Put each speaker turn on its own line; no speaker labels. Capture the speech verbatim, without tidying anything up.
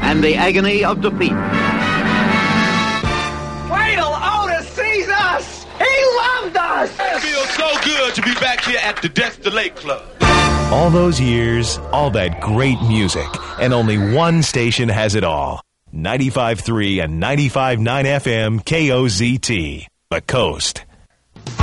and the agony of defeat.
Wait till Otis sees us! He loved us!
It feels so good to be back here at the Destilate Club.
All those years, all that great music, and only one station has it all. ninety-five point three and ninety-five point nine F M K O Z T, The Coast.